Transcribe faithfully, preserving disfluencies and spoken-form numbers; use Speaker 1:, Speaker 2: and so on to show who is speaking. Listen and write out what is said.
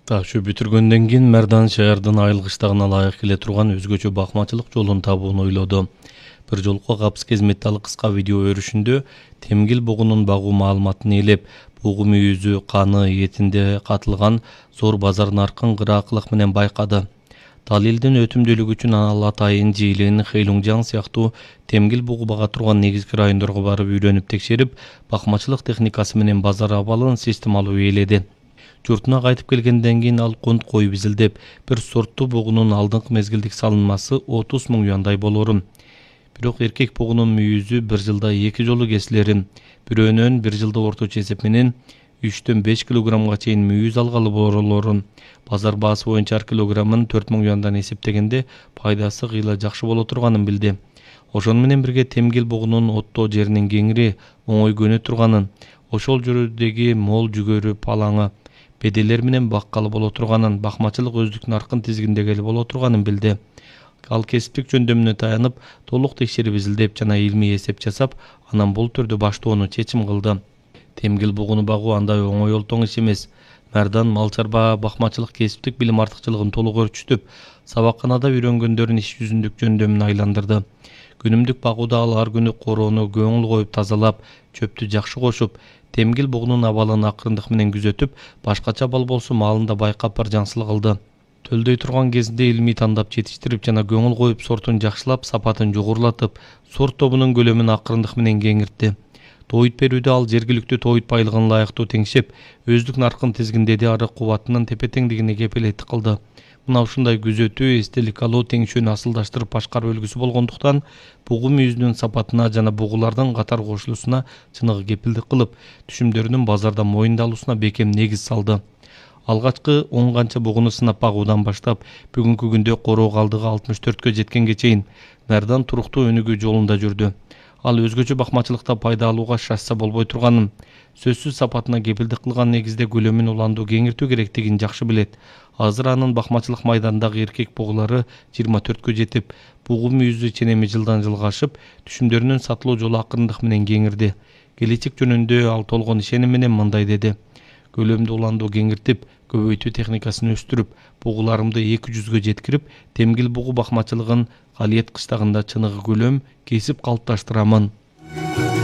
Speaker 1: Ташы бүтүргөндөн кийин Мәрдан шаардын айыл кыштагына ылайык келе турган өзгөчө бакмачылык жолун табууну ойлоду. Бир жолку капыс кезметтали кыска видео өрүшүндө темгил бугунун багуу маалыматын ээлеп, бугу мүйүзү, каны, этинде катылган зор базар наркын кыраакылык менен байкады. Далилдин өтүмдүүлүгү үчүн ал Атайын, Жийлин, Хэйлуңжаң сыяктуу темгил бугу бага турган негизги райондорго барып үйрөнүп текшерип, бакмачылык техникасы менен базар абалын системалуу ээледи. Журтуна кайтып келгенден кийин ал кунт кой бизилдеп, бир сорттуу бугунун алдыңкы мезгилдик салынмасы отуз миң юандай болорун. Бирок эркек бугунун мүйүзү бир жылда эки жолу кесилерин, бирөөнөн бир жылда орточо эсеп менен үчтөн беш килограммга чейин мүйүз алгалы болорун, базар баасы боюнча ар килограммын төрт миң юандан эсептегенде пайдасы кыйла жакшы боло турганын билди. Ошону менен бирге темгил бугунун оттоо жеринин кеңири, оңой көнө турганын, ошол жөрөдөгү мол жүгөрү, палаңы, беделер менен баккалы боло турганын, бакмачылык өздүк наркын тизгиндегели боло турганын билди. Ал кесиптик жөндөмүнө таянып, толук текшерип изилдеп жана илмий эсеп жасап, анан бул түрдө баштоону чечим кылды. Темгил бугуну багуу андай оңой олтоң иш эмес. Мәрдан мал чарба бакмачылык кесиптик билим артыкчылыгын толук өрчүтүп, сабакканада үйрөнгөндөрүн иш жүзүндүк жөндөмүнө айландырды. Күнүмдүк багууда ал ар күнү короону көңүл коюп тазалап, чөптү жакшы кошуп, темгил бугунун абалын акырындык менен күзөтүп, башкача абал болсо маалында байкап бар жаңсылык кылды. Төлдөй турган кезинде илмий тандап жетиштирип жана көңүл коюп сортун жакшылап, сапатын жогорулатып, сорт тобунун көлөмүн акырындык менен кеңиртти. Тоойут берүүдө ал жергиликтүү тоойут байлыгын ылайыктуу теңшеп, өздүк наркын тизгиндеди, ары кубатынын тепе-теңдигине кепилеттик кылды. Мына ушундай күзөтүү, эстелик алуу, теңшөөнү асылдаштырып башкаруу үлгүсү болгондуктан, бугу мүйүзүнүн сапатына жана бугулардын катар кошулуусуна чыныгы кепилдик кылып, түшүмдөрүнүн базарда моюндалуусуна бекем негиз салды. Алгачкы он канча бугуну сынап багуудан баштап, бүгүнкү күндө короо калдыгы алтымыш төрткө жеткенге чейин Мәрдан туруктуу өнүгүү жолунда жүрдү. Ал өзгөчө бакмачылыкта пайда алууга шашса болбой турганын, сөзсүз сапатына кепилдик кылган негизде көлөмүн уланду кеңиртүү керектигин жакшы билет. Азыр анын бакмачылык майдандагы эркек бугулары жыйырма төрткө жетип, бугу мүйүзү ченеми жылдан жылга ашып, түшүмдөрүнүн сатылуу жолу акырындык менен кеңирди. Келечек жөнүндө ал толгон ишеним менен мындай деди: көлөмдү уланду кеңиртип, көбөйтүү техникасын өстүрүп, бугуларымды эки жүзгө жеткирип, темгил бугу бакмачылыгын Калиет кыштагында чыныгы көлөм кесип калыпташтырамын.